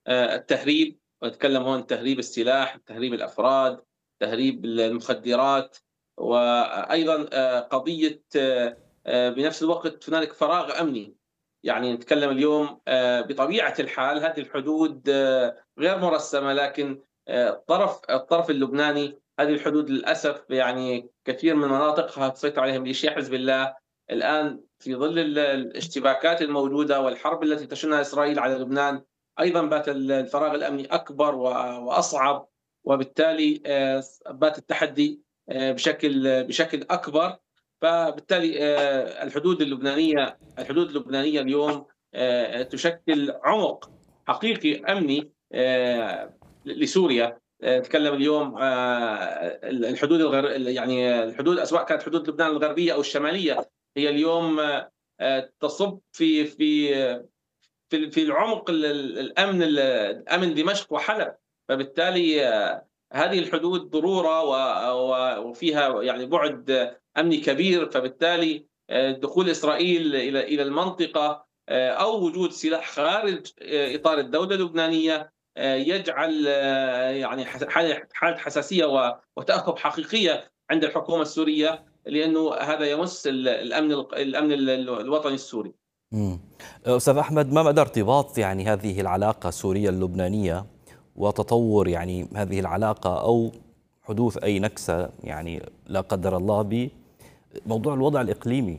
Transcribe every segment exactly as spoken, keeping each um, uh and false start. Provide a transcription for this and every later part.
آآ التهريب، وأتكلم هون تهريب السلاح، تهريب الأفراد، تهريب ال المخدرات، وأيضًا آآ قضية آآ بنفس الوقت هنالك فراغ أمني. يعني نتكلم اليوم آآ بطبيعة الحال هذه الحدود آه، غير مرسمة، لكن آآ الطرف الطرف اللبناني هذه الحدود للأسف يعني كثير من مناطقها تسيطر عليها ميليشيا حزب الله. الآن في ظل ال الاشتباكات الموجودة والحرب التي تشنها إسرائيل على لبنان، أيضًا بات ال الفراغ الأمني أكبر و وأصعب، وبالتالي آآ س بات التحدي آآ بشكل بشكل أكبر. فبالتالي آآ الحدود اللبنانية الحدود اللبنانية اليوم آآ تشكل عمق حقيقي أمني آآ ل لسوريا. آآ نتكلم اليوم آآ ال الحدود الغر يعني الحدود سواء كانت حدود لبنان الغربية أو الشمالية، هي اليوم آآ تصُب في في في ال في العمق ال ال الأمن ال أمن دمشق وحلب. فبالتالي آه، هذه الحدود ضرورة و و وفيها يعني بُعد أمني كبير. فبالتالي آآ دخول إسرائيل إلى إلى المنطقة آآ أو وجود سلاح خارج آآ إطار الدولة اللبنانية آآ يجعل آه، يعني حس حالة حالة حساسية و وتأهب حقيقية عند الحكومة السورية، لأنه هذا يمس ال الأمن الق الأمن ال ال الوطني السوري. مم. أستاذ أحمد، ما مدى ارتباط يعني هذه العلاقة السورية اللبنانية وتطور يعني هذه العلاقة أو حدوث أي نكسة يعني لا قدر الله بموضوع الوضع الإقليمي؟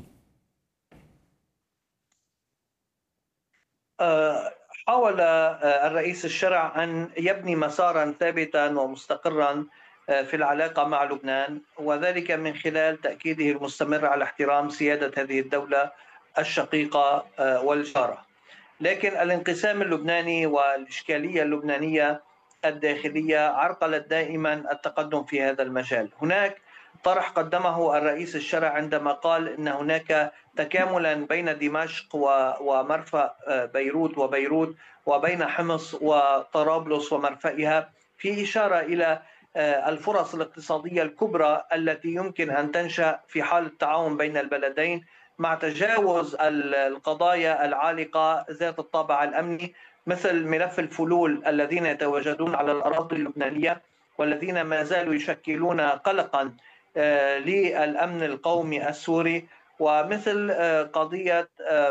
آه، حاول آه، الرئيس الشرع أن يبني مسارا ثابتا ومستقرا آه، في العلاقة مع لبنان، وذلك من خلال تأكيده المستمر على احترام سيادة هذه الدولة الشقيقة آه، والجارة. لكن الانقسام اللبناني والإشكالية اللبنانية الداخلية عرقلت دائما التقدم في هذا المجال. هناك طرح قدمه الرئيس الشرع عندما قال إن هناك تكاملا بين دمشق ومرفأ بيروت وبيروت، وبين حمص وطرابلس ومرفئها، في إشارة إلى الفرص الاقتصادية الكبرى التي يمكن أن تنشأ في حال التعاون بين البلدين، مع تجاوز القضايا العالقة ذات الطابع الأمني، مثل ملف الفلول الذين يتواجدون على الأراضي اللبنانية والذين ما زالوا يشكلون قلقا للأمن القومي السوري، ومثل قضية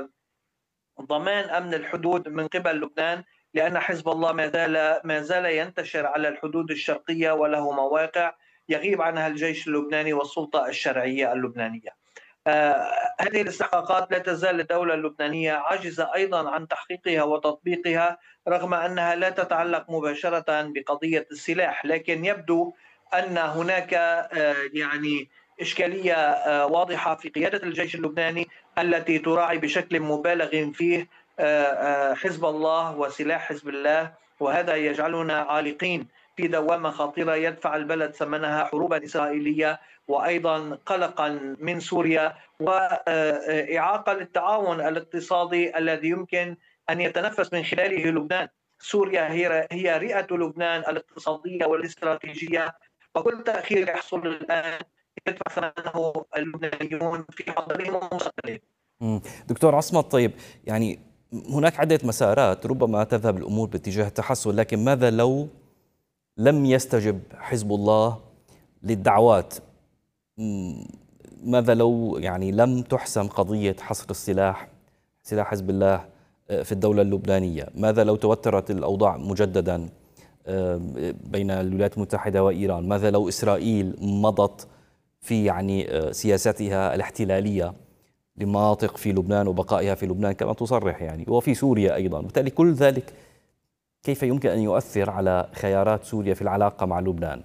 ضمان أمن الحدود من قبل لبنان، لأن حزب الله ما زال ما زال ينتشر على الحدود الشرقية وله مواقع يغيب عنها الجيش اللبناني والسلطة الشرعية اللبنانية. آه، هذه الاستحقاقات لا تزال الدولة اللبنانية عاجزة أيضا عن تحقيقها وتطبيقها، رغم أنها لا تتعلق مباشرة بقضية السلاح، لكن يبدو أن هناك آه، يعني إشكالية آه، واضحة في قيادة الجيش اللبناني التي تراعي بشكل مبالغ فيه آه، آه، حزب الله وسلاح حزب الله، وهذا يجعلنا عالقين في دوامة خطيرة يدفع البلد ثمنها حروبا إسرائيلية، وأيضا قلقا من سوريا، وإعاقة للتعاون الاقتصادي الذي يمكن أن يتنفس من خلاله لبنان. سوريا هي هي رئة لبنان الاقتصادية والاستراتيجية، وكل تأخير يحصل الآن يدفع ثمنه اللبنانيون في حاضرهم ومستقبلهم. مم. دكتور عصمت، طيب يعني هناك عدة مسارات ربما تذهب الأمور باتجاه التحسن، لكن ماذا لو لم يستجب حزب الله للدعوات؟ مم. ماذا لو يعني لم تحسم قضية حصر السلاح، سلاح حزب الله آه، في الدولة اللبنانية؟ ماذا لو توترت الأوضاع مجددا آه، بين الولايات المتحدة وإيران؟ ماذا لو إسرائيل مضت في يعني آه، سياستها الاحتلالية لمناطق في لبنان وبقائها في لبنان كما تصرح يعني، وفي سوريا أيضا؟ بالتالي كل ذلك كيف يمكن أن يؤثر على خيارات سوريا في العلاقة مع لبنان؟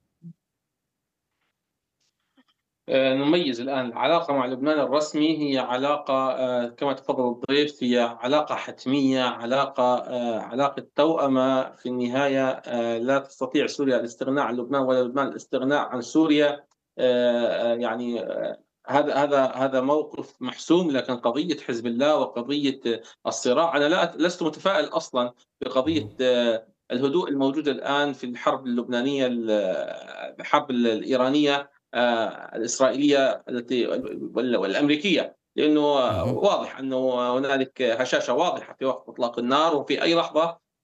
آآ نميّز الآن العلاقة مع لبنان الرسمي هي علاقة آآ كما تفضّل الضيف، هي علاقة حتمية، علاقة آآ علاقة توأمة في النهاية. آآ لا تستطيع سوريا الاستغناء عن لبنان ولا لبنان الاستغناء عن سوريا. آآ يعني آه، هذا هذا هذا موقف محسوم. لكن قضية حزب الله وقضية آه، الصراع، أنا لا لست متفائل أصلًا بقضية آه، الهدوء الموجود الآن في الحرب اللبنانية ال الحرب ال الإيرانية آآ الإسرائيلية التي وال والأمريكية، لأنه مهم. واضح أنه هنالك هشاشة واضحة في وقت إطلاق النار، وفي أي لحظة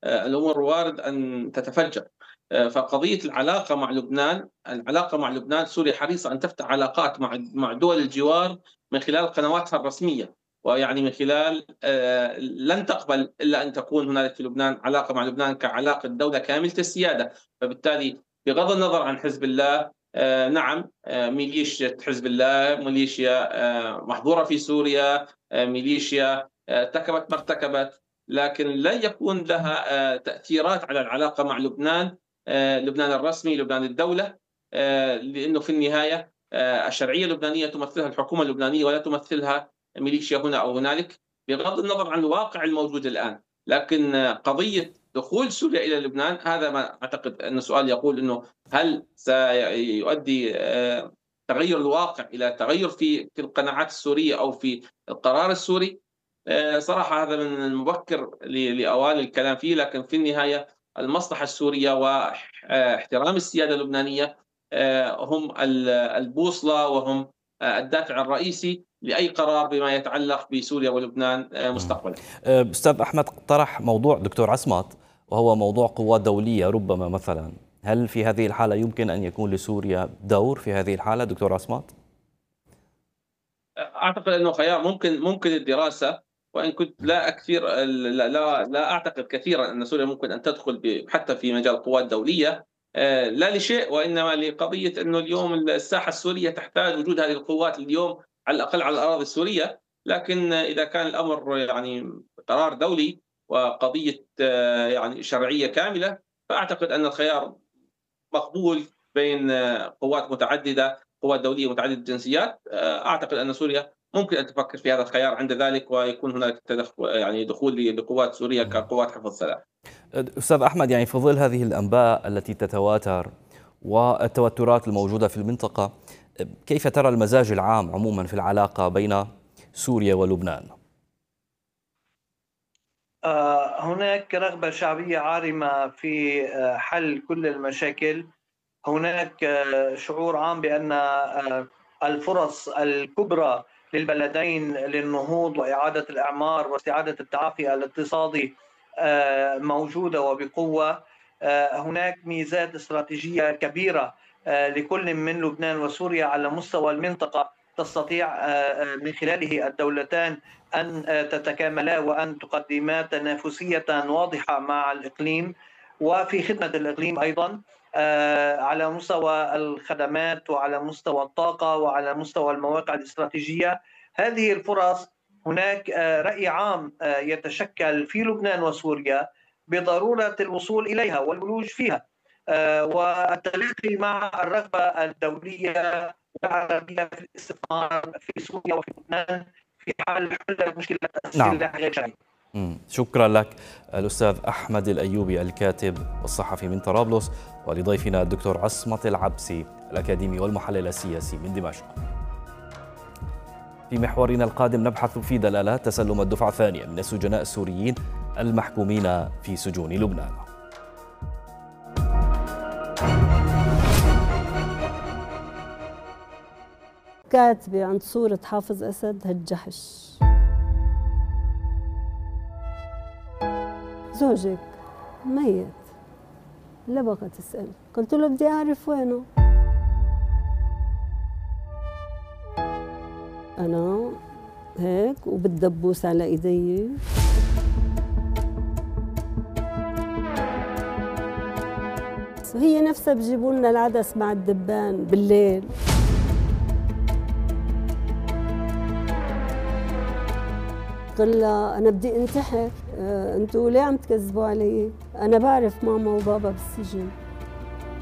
الأمور وارد أن تتفجر. فقضية العلاقة مع لبنان، العلاقة مع لبنان، سوريا حريصة أن تفتح علاقات مع مع دول الجوار من خلال قنواتها الرسمية، ويعني من خلال لن تقبل إلا أن تكون هنالك في لبنان علاقة مع لبنان كعلاقة دولة كاملة السيادة. فبالتالي بغض النظر عن حزب الله، نعم ميليشيا حزب الله ميليشيا محظورة في سوريا، ميليشيا ارتكبت ما ارتكبت، لكن لن يكون لها تأثيرات على العلاقة مع لبنان، لبنان الرسمي، لبنان الدولة، لأنه في النهاية الشرعية اللبنانية تمثلها الحكومة اللبنانية ولا تمثلها ميليشيا هنا أو هنالك، بغض النظر عن الواقع الموجود الآن. لكن قضية دخول سوريا إلى لبنان، هذا ما أعتقد أن السؤال يقول أنه هل سيؤدي تغير الواقع إلى تغير في في القناعات السورية أو في القرار السوري. صراحة هذا من المبكر لأوان الكلام فيه، لكن في النهاية المصلحة السورية واحترام السيادة اللبنانية هم البوصلة وهم الدافع الرئيسي لأي قرار بما يتعلق بسوريا ولبنان مستقبلا. أستاذ أحمد طرح موضوع دكتور عصمت، وهو موضوع قوات دولية ربما مثلا، هل في هذه الحالة يمكن أن يكون لسوريا دور في هذه الحالة دكتور عصمت؟ أعتقد أنه خيار ممكن ممكن الدراسة، وإن كنت لا كثير لا, لا لا أعتقد كثيرا أن سوريا ممكن أن تدخل حتى في مجال قوات دولية، لا لشيء وإنما لقضية أنه اليوم الساحة السورية تحتاج وجود هذه القوات اليوم على الأقل على الأراضي السورية. لكن إذا كان الأمر يعني قرار دولي وقضية يعني شرعية كاملة، فأعتقد أن الخيار مقبول بين قوات متعددة، قوات دولية متعددة الجنسيات. أعتقد أن سوريا ممكن أن تفكر في هذا الخيار عند ذلك، ويكون هناك يعني دخول لقوات سوريا كقوات حفظ السلام. أستاذ أحمد، يعني في ظل هذه الأنباء التي تتواتر والتوترات الموجودة في المنطقة، كيف ترى المزاج العام عموما في العلاقة بين سوريا ولبنان؟ هناك رغبة شعبية عارمة في حل كل المشاكل. هناك شعور عام بأن الفرص الكبرى للبلدين للنهوض وإعادة الإعمار واستعادة التعافي الاقتصادي موجودة وبقوة. هناك ميزات استراتيجية كبيرة لكل من لبنان وسوريا على مستوى المنطقة، تستطيع من خلاله الدولتان أن تتكاملا وأن تقدما تنافسية واضحة مع الإقليم وفي خدمة الإقليم أيضا، على مستوى الخدمات وعلى مستوى الطاقة وعلى مستوى المواقع الاستراتيجية. هذه الفرص هناك رأي عام يتشكل في لبنان وسوريا بضرورة الوصول إليها والولوج فيها، والتلاقي مع الرغبة الدولية والعربية في الاستثمار في سوريا وفي لبنان في حال حل مشكلة السلاح غير شرعي. شكرا لك الأستاذ أحمد الأيوبي الكاتب والصحفي من طرابلس، ولضيفنا الدكتور عصمت العبسي الأكاديمي والمحلل السياسي من دمشق. في محورنا القادم نبحث في دلالات تسلم الدفعة الثانية من السجناء السوريين المحكومين في سجون لبنان. كاتبة عند صورة حافظ أسد هالجحش. زوجك ميت، لا بقى تسأل. قلت له بدي أعرف وينه. أنا هيك وبتدبوس على إيدي. هي نفسها بجيبوا لنا العدس مع الدبان بالليل. قل لها أنا بدي انتحر، أنتوا ليه عم تكذبوا علي؟ أنا بعرف ماما وبابا بالسجن.